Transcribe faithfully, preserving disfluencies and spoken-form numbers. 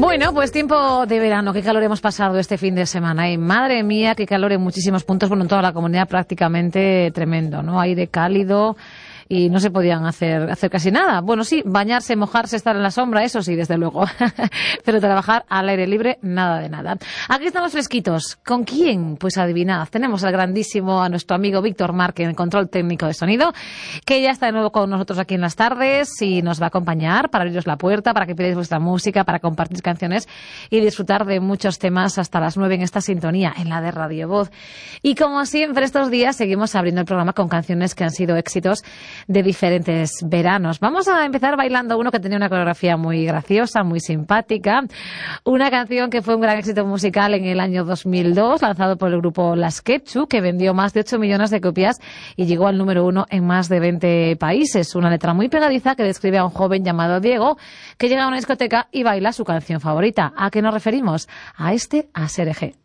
Bueno, pues tiempo de verano. Qué calor hemos pasado este fin de semana. Y madre mía, qué calor en muchísimos puntos. Bueno, en toda la comunidad prácticamente tremendo, ¿no? Aire cálido y no se podían hacer, hacer casi nada. Bueno, sí, bañarse, mojarse, estar en la sombra, eso sí, desde luego. Pero trabajar al aire libre, nada de nada. Aquí estamos fresquitos. ¿Con quién? Pues adivinad. Tenemos al grandísimo, a nuestro amigo Víctor Márquez, en el control técnico de sonido, que ya está de nuevo con nosotros aquí en las tardes y nos va a acompañar para abriros la puerta, para que pidáis vuestra música, para compartir canciones y disfrutar de muchos temas hasta las nueve en esta sintonía, en la de Radio Voz. Y como siempre estos días seguimos abriendo el programa con canciones que han sido éxitos de diferentes veranos. Vamos a empezar bailando uno que tenía una coreografía muy graciosa, muy simpática. Una canción que fue un gran éxito musical en el año dos mil dos, lanzado por el grupo Las Quetchu, que vendió más de ocho millones de copias y llegó al número uno en más de veinte países. Una letra muy pegadiza que describe a un joven llamado Diego que llega a una discoteca y baila su canción favorita. ¿A qué nos referimos? A este A S R G.